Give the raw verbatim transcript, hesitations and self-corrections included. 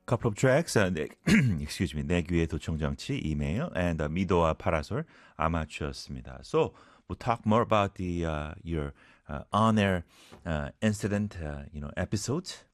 Couple of tracks, uh, 내, excuse me, 내 귀의 도청장치, email, and uh, 미도와 파라솔, 아마추어였습니다. So, we'll talk more about the uh, your uh, on-air uh, incident, uh, you know, episodes